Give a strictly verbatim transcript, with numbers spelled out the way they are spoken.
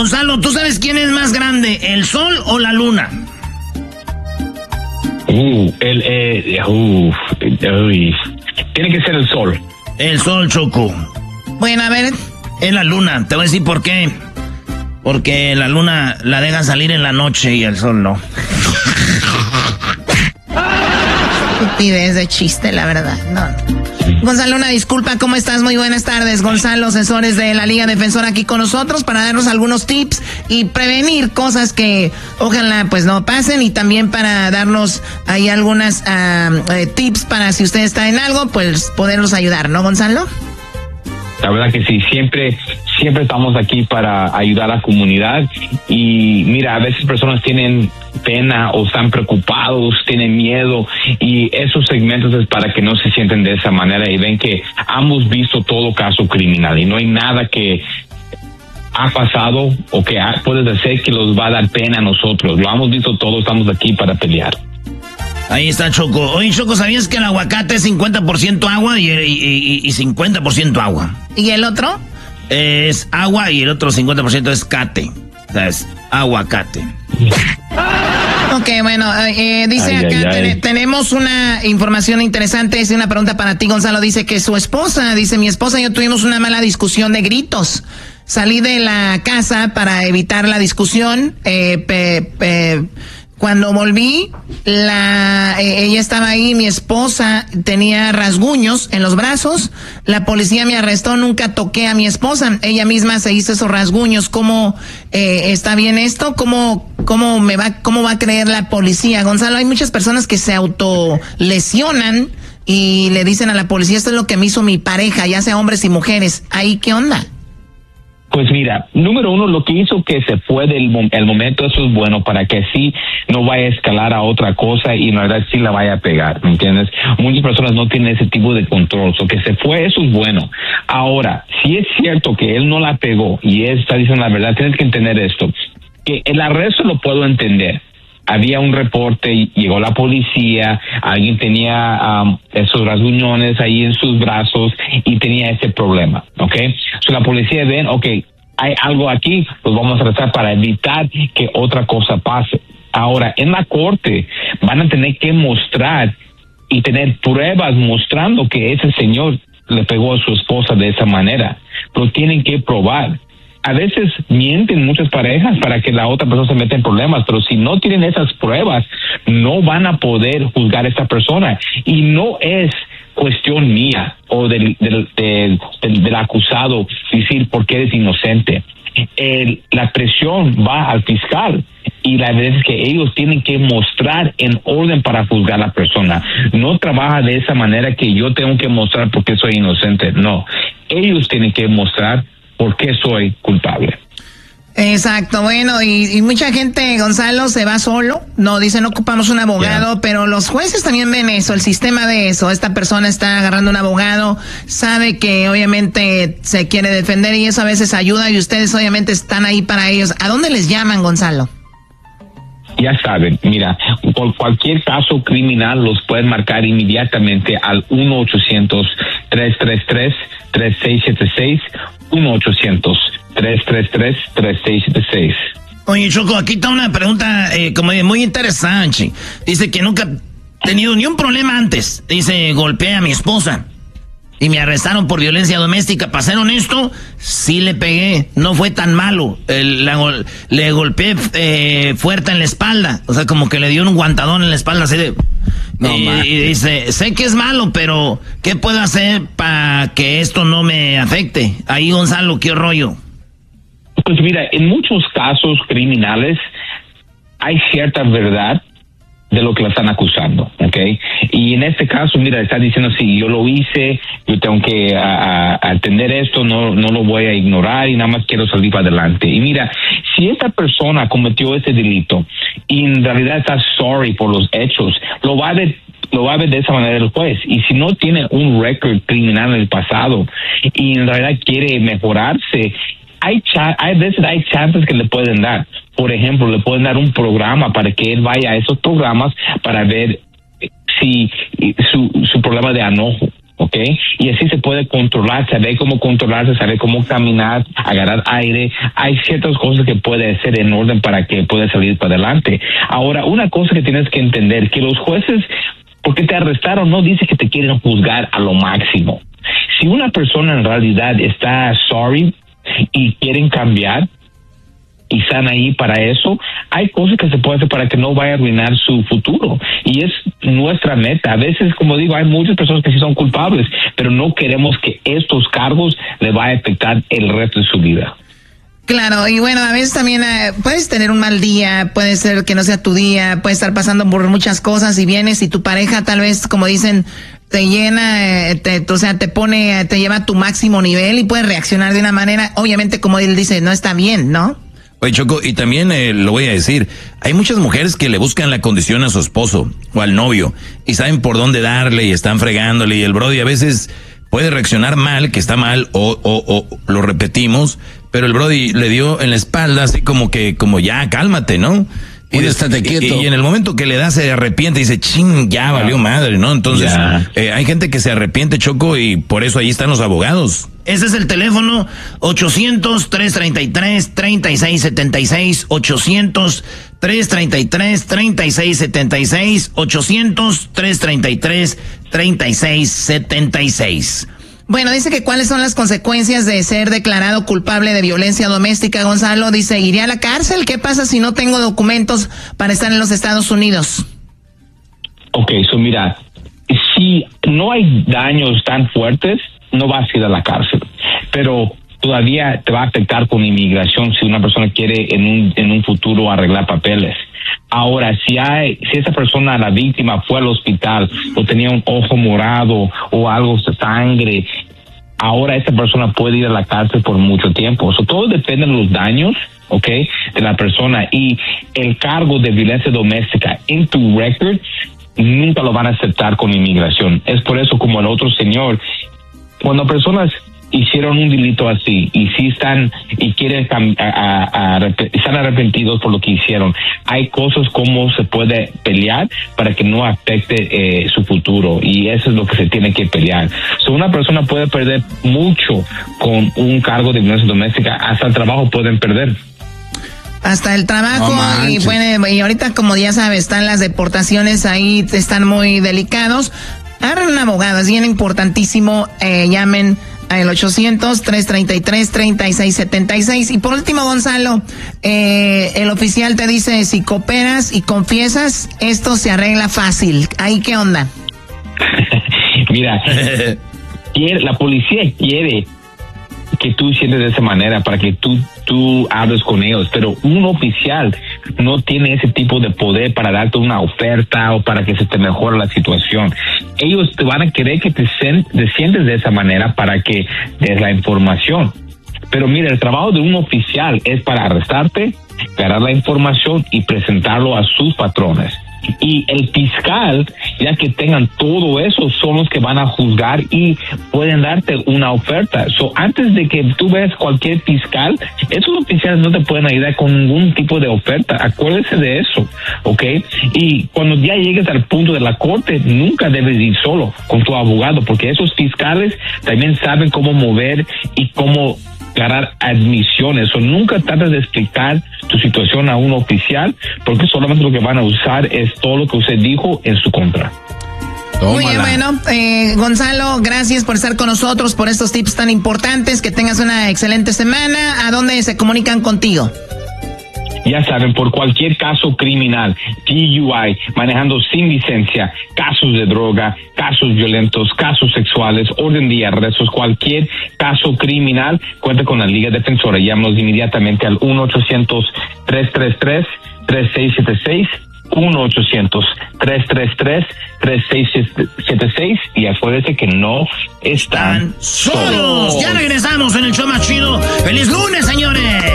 Gonzalo, ¿tú sabes quién es más grande, el sol o la luna? Uh, el, eh, uh, uy. Tiene que ser el sol. El sol, Choco. Bueno, a ver, es la luna. Te voy a decir por qué. Porque la luna la dejan salir en la noche y el sol no. Estupidez de chiste, la verdad. No. Gonzalo, una disculpa, ¿cómo estás? Muy buenas tardes. Gonzalo, asesores de la Liga Defensora aquí con nosotros para darnos algunos tips y prevenir cosas que ojalá pues no pasen y también para darnos ahí algunas uh, eh, tips para si usted está en algo, pues podernos ayudar, ¿no, Gonzalo? La verdad que sí, siempre, siempre estamos aquí para ayudar a la comunidad y mira, a veces personas tienen pena o están preocupados, tienen miedo y esos segmentos es para que no se sienten de esa manera y ven que hemos visto todo caso criminal y no hay nada que ha pasado o que ha, puedes hacer que los va a dar pena a nosotros. Lo hemos visto todo, estamos aquí para pelear. Ahí está, Choco. Oye, Choco, ¿sabías que el aguacate es cincuenta por ciento agua y, y, y, y cincuenta por ciento agua? ¿Y el otro? Es agua y el otro cincuenta por ciento es cate. O sea, es aguacate. Ok, bueno, eh, dice ay, acá, ay, ay. Ten, tenemos una información interesante, es una pregunta para ti, Gonzalo, dice que su esposa, dice, mi esposa y yo tuvimos una mala discusión de gritos. Salí de la casa para evitar la discusión, eh, pe, pe, cuando volví, la eh, ella estaba ahí, mi esposa tenía rasguños en los brazos, la policía me arrestó, nunca toqué a mi esposa, ella misma se hizo esos rasguños. ¿Cómo eh, está bien esto? ¿Cómo, cómo, me va, ¿Cómo va a creer la policía? Gonzalo, hay muchas personas que se autolesionan y le dicen a la policía, esto es lo que me hizo mi pareja, ya sea hombres y mujeres. ¿Ahí qué onda? Pues mira, número uno, lo que hizo que se fue del el momento, eso es bueno para que así no vaya a escalar a otra cosa y en verdad sí la vaya a pegar, ¿me entiendes? Muchas personas no tienen ese tipo de control, so que se fue, eso es bueno. Ahora, si es cierto que él no la pegó y él está diciendo la verdad, tienes que entender esto, que el arresto lo puedo entender. Había un reporte, llegó la policía, alguien tenía um, esos rasguñones ahí en sus brazos y tenía ese problema, ¿ok? So la policía ven, ok, hay algo aquí, pues vamos a tratar para evitar que otra cosa pase. Ahora, en la corte van a tener que mostrar y tener pruebas mostrando que ese señor le pegó a su esposa de esa manera, pero tienen que probar. A veces mienten muchas parejas para que la otra persona se meta en problemas, pero si no tienen esas pruebas, no van a poder juzgar a esta persona. Y no es cuestión mía o del, del, del, del, del acusado decir por qué eres inocente. El, la presión va al fiscal y la verdad es que ellos tienen que mostrar en orden para juzgar a la persona. No trabaja de esa manera que yo tengo que mostrar por qué soy inocente. No, ellos tienen que mostrar por qué soy culpable. Exacto, bueno, y, y mucha gente, Gonzalo, se va solo, no, dice no ocupamos un abogado, yeah. Pero los jueces también ven eso, el sistema ve eso, esta persona está agarrando un abogado, sabe que obviamente se quiere defender y eso a veces ayuda y ustedes obviamente están ahí para ellos. ¿A dónde les llaman, Gonzalo? Ya saben, mira, por cualquier caso criminal los pueden marcar inmediatamente al uno ochocientos, tres tres tres, tres seis siete seis, uno ochocientos, tres tres tres, tres seis siete seis. Oye, Choco, aquí está una pregunta eh, como muy interesante. Dice que nunca ha tenido ni un problema antes. Dice, golpeé a mi esposa y me arrestaron por violencia doméstica. Para ser honesto, sí le pegué. No fue tan malo. El, la, le golpeé eh, fuerte en la espalda. O sea, como que le dio un guantadón en la espalda. Así de... No, y, y dice, sé que es malo, pero ¿qué puedo hacer para que esto no me afecte? Ahí, Gonzalo, ¿qué rollo? Pues mira, en muchos casos criminales hay cierta verdad de lo que la están acusando, ¿ok? Y en este caso, mira, está diciendo, sí, yo lo hice, yo tengo que a, a atender esto, no, no lo voy a ignorar y nada más quiero salir para adelante. Y mira, si esta persona cometió ese delito y en realidad está sorry por los hechos, lo va a ver, lo va a ver de esa manera el juez. Y si no tiene un récord criminal en el pasado y en realidad quiere mejorarse, hay cha- hay veces hay chances que le pueden dar. Por ejemplo, le pueden dar un programa para que él vaya a esos programas para ver si su, su problema de enojo ¿ok? Y así se puede controlar, saber cómo controlarse, saber cómo caminar, agarrar aire. Hay ciertas cosas que puede hacer en orden para que pueda salir para adelante. Ahora, una cosa que tienes que entender, que los jueces, porque te arrestaron, no dice que te quieren juzgar a lo máximo. Si una persona en realidad está sorry y quieren cambiar, y están ahí para eso, hay cosas que se puede hacer para que no vaya a arruinar su futuro, y es nuestra meta. A veces, como digo, hay muchas personas que sí son culpables, pero no queremos que estos cargos le vayan a afectar el resto de su vida. Claro, y bueno, a veces también eh, puedes tener un mal día, puede ser que no sea tu día, puedes estar pasando por muchas cosas y vienes y tu pareja tal vez, como dicen, te llena, eh, te, o sea, te pone, te lleva a tu máximo nivel y puedes reaccionar de una manera, obviamente, como él dice, no está bien, ¿no? Oye, Choco, y también eh, lo voy a decir, hay muchas mujeres que le buscan la condición a su esposo o al novio y saben por dónde darle y están fregándole, y el brody a veces puede reaccionar mal, que está mal, o, o, o lo repetimos, pero el brody le dio en la espalda así como que, como ya, cálmate, ¿no? Y, de, estate quieto. Y, y en el momento que le da se arrepiente y dice, ching, ya valió madre, ¿no? Entonces, eh, hay gente que se arrepiente, Choco, y por eso ahí están los abogados. Ese es el teléfono, ochocientos, trescientos treinta y tres, treinta y seis setenta y seis, ochocientos, trescientos treinta y tres, treinta y seis setenta y seis, ochocientos, trescientos treinta y tres, treinta y seis setenta y seis. Bueno, dice que cuáles son las consecuencias de ser declarado culpable de violencia doméstica, Gonzalo. Dice, ¿iré a la cárcel? ¿Qué pasa si no tengo documentos para estar en los Estados Unidos? Ok, so mira, si no hay daños tan fuertes, no vas a ir a la cárcel. Pero todavía te va a afectar con inmigración si una persona quiere en un, en un futuro arreglar papeles. Ahora, si hay, si esa persona, la víctima, fue al hospital o tenía un ojo morado o algo de sangre, ahora esa persona puede ir a la cárcel por mucho tiempo. Eso todo depende de los daños, ¿ok?, de la persona, y el cargo de violencia doméstica en tu record nunca lo van a aceptar con inmigración. Es por eso, como el otro señor, cuando personas hicieron un delito así y si están y quieren a, a, a, están arrepentidos por lo que hicieron, hay cosas como se puede pelear para que no afecte eh, su futuro, y eso es lo que se tiene que pelear. So, una persona puede perder mucho con un cargo de violencia doméstica, hasta el trabajo pueden perder. Hasta el trabajo, no y, bueno, y ahorita, como ya sabes, están las deportaciones ahí, están muy delicados. Agarren un abogado, es bien importantísimo. Eh, llamen al ochocientos, trescientos treinta y tres, treinta y seis setenta y seis. Y por último, Gonzalo, eh, el oficial te dice, si cooperas y confiesas, esto se arregla fácil. ¿Ahí qué onda? Mira, quiere, la policía quiere que tú sientes de esa manera para que tú, tú hables con ellos, pero un oficial no tiene ese tipo de poder para darte una oferta o para que se te mejore la situación. Ellos te van a querer que te, sen, te sientes de esa manera para que des la información. Pero mira, el trabajo de un oficial es para arrestarte, agarrar la información y presentarlo a sus patrones. Y el fiscal, ya que tengan todo eso, son los que van a juzgar y pueden darte una oferta. So, antes de que tú veas cualquier fiscal, esos oficiales no te pueden ayudar con ningún tipo de oferta. Acuérdese de eso, ¿ok? Y cuando ya llegues al punto de la corte, nunca debes ir solo con tu abogado, porque esos fiscales también saben cómo mover y cómo ganar admisiones. O nunca trates de explicar tu situación a un oficial, porque solamente lo que van a usar es todo lo que usted dijo en su contra. Tómala. Muy bien, bueno, eh, Gonzalo, gracias por estar con nosotros, por estos tips tan importantes. Que tengas una excelente semana. ¿A dónde se comunican contigo? Ya saben, por cualquier caso criminal, D U I, manejando sin licencia, casos de droga, casos violentos, casos sexuales, orden de arrestos, cualquier caso criminal, cuenta con la Liga Defensora. Llámanos inmediatamente al uno ochocientos, tres tres tres, tres seis siete seis, uno ochocientos, tres tres tres, tres seis siete seis, y acuérdense que no están solos. Ya regresamos en el show más chido. ¡Feliz lunes, señores!